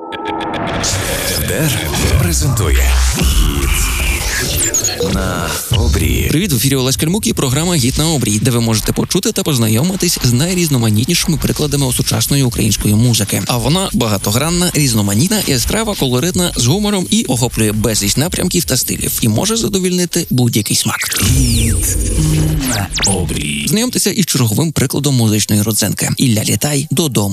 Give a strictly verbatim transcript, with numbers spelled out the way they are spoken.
ТБР презентує «Гіт на обрії». Привіт, в ефірі Олесь Кальмук і програма «Гіт на обрії», де ви можете почути та познайомитись з найрізноманітнішими прикладами сучасної української музики. А вона багатогранна, різноманітна, яскрава, колоритна, з гумором і охоплює безліч напрямків та стилів. І може задовільнити будь-який смак. «Гіт на обрії». Знайомтеся із черговим прикладом музичної родзинки. Ілля Літай «Додому».